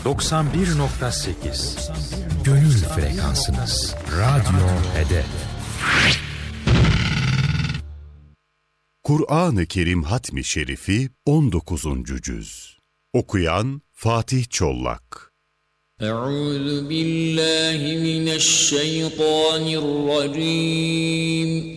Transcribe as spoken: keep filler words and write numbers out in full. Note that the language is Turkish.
doksan bir nokta sekiz Gönül frekansınız. Radyo Hedef. Kur'an-ı Kerim Hatmi Şerifi on dokuzuncu cüz. Okuyan Fatih Çollak. Euzu billahi mineşşeytanirracim.